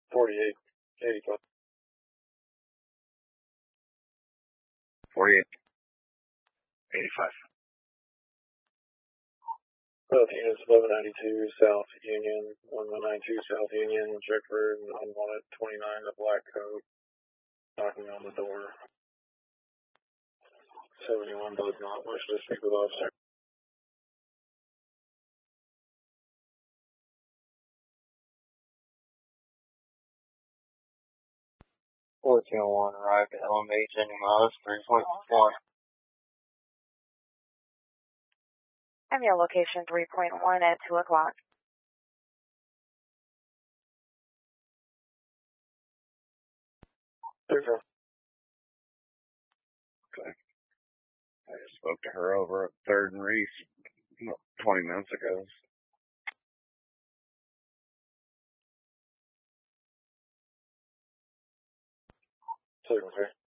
48, 85. 48, 85. Both units 1192 South Union, 1192 South Union, check for an unwanted 29, the black coat, knocking on the door. 71 does not wish to speak with officer. $1401 arrived at LMH ending miles 3.1. And your location 3.1 at 2 o'clock. Okay. I just spoke to her over at 3rd and Reese 20 minutes ago. Second, sir.